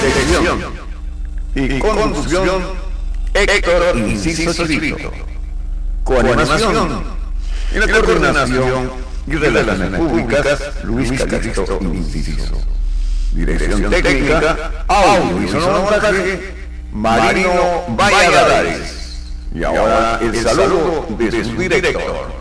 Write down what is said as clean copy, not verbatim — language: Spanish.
Dirección y conducción, Héctor Inciso Chivito. Coanimación y la coordinación y relaciones públicas, Luis Calixto Inciso. Dirección técnica, audio y sonomontaje, Marino Valladares. Y ahora el saludo de su director.